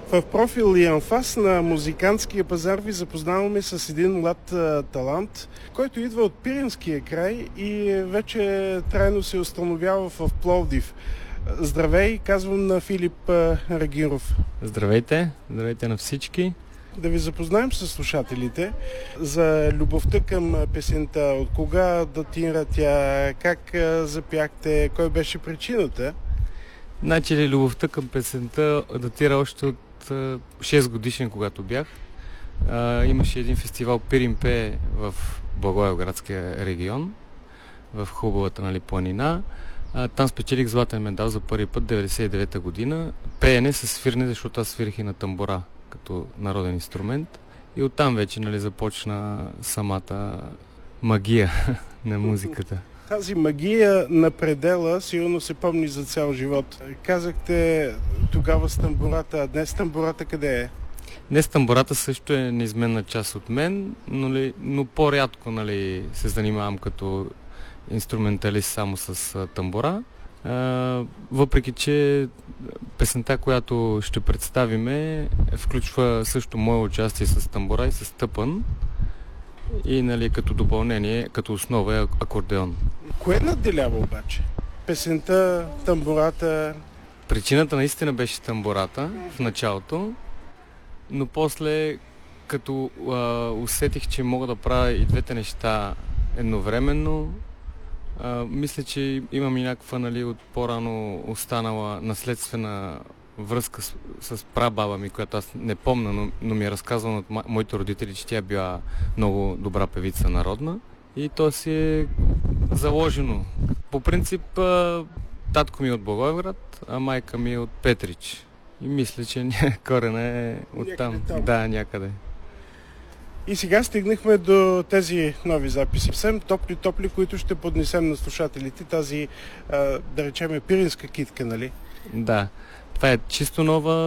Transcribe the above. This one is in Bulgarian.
В профил и анфас на музикантския пазар ви запознаваме с един млад талант, който идва от Пиринския край и вече трайно се установява в Пловдив. Здравей, казвам на Филип Рагиров. Здравейте, здравейте на всички. Да ви запознаем с слушателите за любовта към песента. От кога датира тя, как запяхте, кой беше причината? Значи любовта към песента датира още от 6 годишен, когато бях. Имаше един фестивал Пирин пее в Благоевградския регион, в хубавата планина. Там спечелих златен медал за първи път 99-та година. Пеене с свирне, защото аз свирих и на тамбура като народен инструмент. И оттам вече започна самата магия на музиката. Тази магия на предела сигурно се помни за цял живот. Казахте тогава с тамбурата, а днес тамбурата къде е? Днес тамбурата също е неизменна част от мен, но по-рядко се занимавам като инструменталист само с тамбура. Въпреки че песента, която ще представиме, включва също мое участие с тамбура и с тъпън и като допълнение, като основа е акордеон. Кое надделява обаче? Песента, тамбурата? Причината наистина беше тамбурата в началото, но после като усетих, че мога да правя и двете неща едновременно, мисля, че имам и някаква от по-рано останала наследствена връзка с прабаба ми, която аз не помня, но ми е разказвано от моите родители, че тя била много добра певица народна и то си е заложено. По принцип, татко ми е от Благоевград, а майка ми е от Петрич. И мисля, че корена е оттам. Да, някъде. И сега стигнахме до тези нови записи. Съвсем топли, които ще поднесем на слушателите. Тази, да речем, пиринска китка, нали? Да. Това е чисто нова